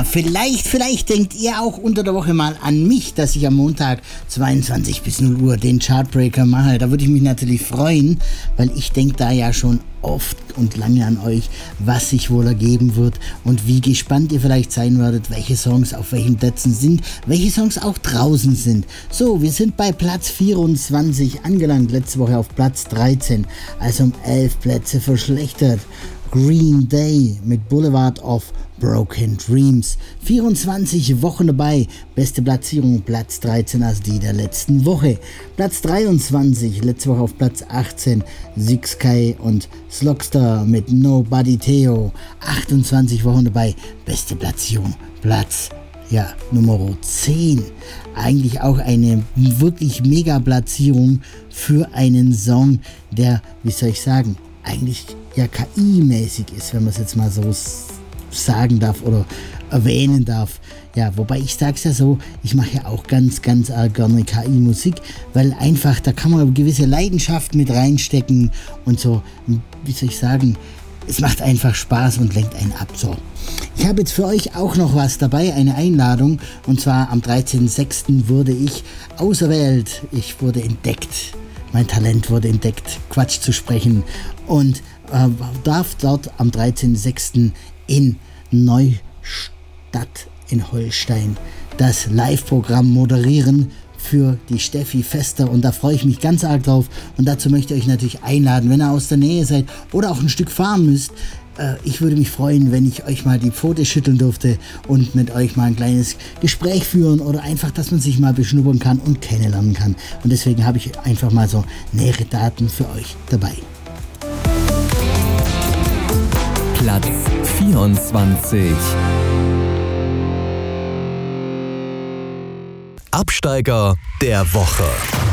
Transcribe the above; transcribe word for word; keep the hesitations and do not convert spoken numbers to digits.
Ja, vielleicht, vielleicht denkt ihr auch unter der Woche mal an mich, dass ich am Montag zweiundzwanzig bis null Uhr den Chartbreaker mache. Da würde ich mich natürlich freuen, weil ich denke da ja schon oft und lange an euch, was sich wohl ergeben wird und wie gespannt ihr vielleicht sein werdet, welche Songs auf welchen Plätzen sind, welche Songs auch draußen sind. So, wir sind bei Platz vierundzwanzig angelangt, letzte Woche auf Platz dreizehn, also um elf Plätze verschlechtert. Green Day mit Boulevard of Broken Dreams. vierundzwanzig Wochen dabei. Beste Platzierung Platz dreizehn als die der letzten Woche. Platz dreiundzwanzig, letzte Woche auf Platz achtzehn. Six Sky und Slogstar mit Nobody Theo. achtundzwanzig Wochen dabei. Beste Platzierung Platz ja, Nummer zehn. Eigentlich auch eine wirklich mega Platzierung für einen Song, der, wie soll ich sagen, eigentlich ja K I-mäßig ist, wenn man es jetzt mal so sagen darf oder erwähnen darf. Ja, wobei ich sage es ja so, ich mache ja auch ganz, ganz arg gerne K I-Musik, weil einfach, da kann man eine gewisse Leidenschaft mit reinstecken und so, wie soll ich sagen, es macht einfach Spaß und lenkt einen ab. So. Ich habe jetzt für euch auch noch was dabei, eine Einladung, und zwar am dreizehnten sechsten wurde ich auserwählt, ich wurde entdeckt. Mein Talent wurde entdeckt, Quatsch zu sprechen, und äh, darf dort am dreizehnten sechsten in Neustadt in Holstein das Live-Programm moderieren für die Steffi Fester, und da freue ich mich ganz arg drauf, und dazu möchte ich euch natürlich einladen, wenn ihr aus der Nähe seid oder auch ein Stück fahren müsst. Äh, ich würde mich freuen, wenn ich euch mal die Pfote schütteln durfte und mit euch mal ein kleines Gespräch führen oder einfach, dass man sich mal beschnuppern kann und kennenlernen kann, und deswegen habe ich einfach mal so nähere Daten für euch dabei. Platz vierundzwanzig. Absteiger der Woche.